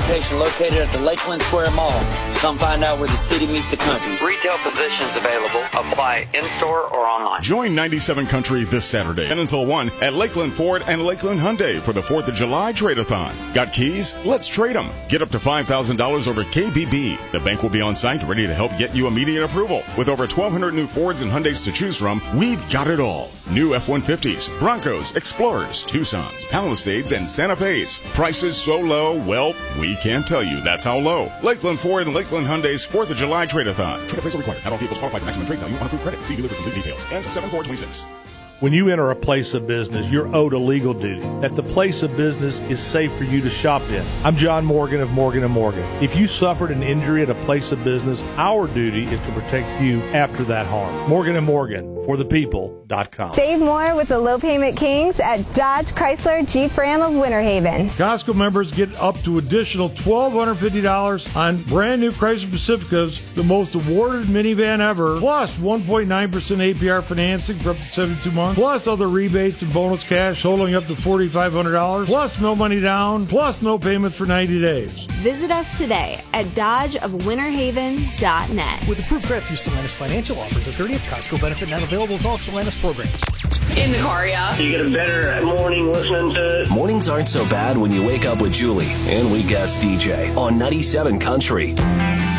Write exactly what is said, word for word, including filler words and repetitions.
location located at the Lakeland Square Mall. Come find out where the city meets the country. Retail positions available. Apply in-store or online. Join ninety-seven Country this Saturday and until one at Lakeland Ford and Lakeland Hyundai for the fourth of July Trade-a-thon. Got keys? Let's trade them. Get up to five thousand dollars over K B B. The bank will be on site ready to help get you immediate approval. With over twelve hundred new Fords and Hyundais to choose from, we've got it all. New F one fifties, Broncos, Explorers, Tucsons, Palisades, and Santa Fe's. Prices so low, well, we can't tell you that's how low. Lakeland Ford and Lakeland Hyundai's fourth of July Trade-a-thon. Trade appraisal required. Not all vehicles qualify for maximum trade value on approved credit. See dealer for complete details. Ends seven four twenty-six. When you enter a place of business, you're owed a legal duty, that the place of business is safe for you to shop in. I'm John Morgan of Morgan and Morgan. If you suffered an injury at a place of business, our duty is to protect you after that harm. Morgan and Morgan, for the people dot com. Save more with the low payment kings at Dodge Chrysler Jeep Ram of Winter Haven. Costco members get up to additional one thousand two hundred fifty dollars on brand new Chrysler Pacificas, the most awarded minivan ever, plus one point nine percent A P R financing for up to seventy-two months. Plus other rebates and bonus cash totaling up to four thousand five hundred dollars, plus no money down, plus no payments for ninety days. Visit us today at dodge of winter haven dot net. With approved credit through Solanus Financial, offers a thirtieth Costco benefit not available with all Solanus programs. In the car, yeah. You get a better morning listening to it. Mornings aren't so bad when you wake up with Julie and we guest D J on ninety-seven Country.